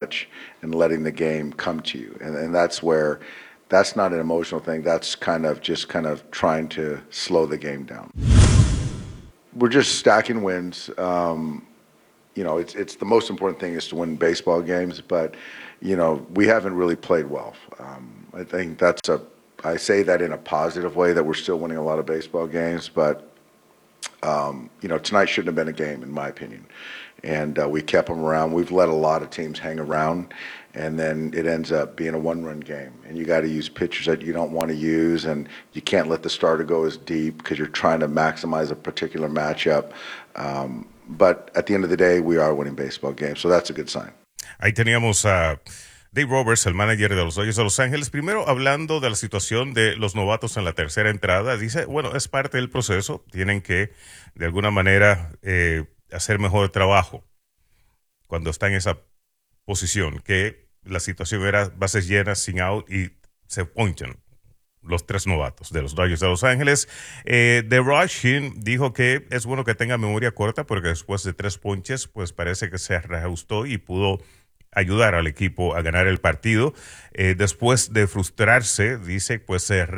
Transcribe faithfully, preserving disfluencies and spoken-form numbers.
much and letting the game come to you. And, and that's where, that's not an emotional thing. That's kind of just kind of trying to slow the game down. We're just stacking wins. Um, you know, it's it's the most important thing is to win baseball games, but, you know, we haven't really played well. Um, I think that's a, I say that in a positive way, that we're still winning a lot of baseball games, but, um, you know, tonight shouldn't have been a game, in my opinion. And uh, we kept them around. We've let a lot of teams hang around, and then it ends up being a one-run game. And you got to use pitchers that you don't want to use, and you can't let the starter go as deep because you're trying to maximize a particular matchup. Um, but at the end of the day, we are winning baseball games, so that's a good sign. Ahí teníamos a Dave Roberts, el manager de los Dodgers de Los Ángeles, primero hablando de la situación de los novatos en la tercera entrada. Dice, bueno, es parte del proceso, tienen que de alguna manera eh, hacer mejor trabajo cuando está en esa posición, que la situación era bases llenas, sin out, y se ponchan los tres novatos de los Dodgers de Los Ángeles. Eh, The Russian dijo que es bueno que tenga memoria corta porque después de tres ponches, pues parece que se reajustó y pudo ayudar al equipo a ganar el partido. Eh, después de frustrarse, dice, pues se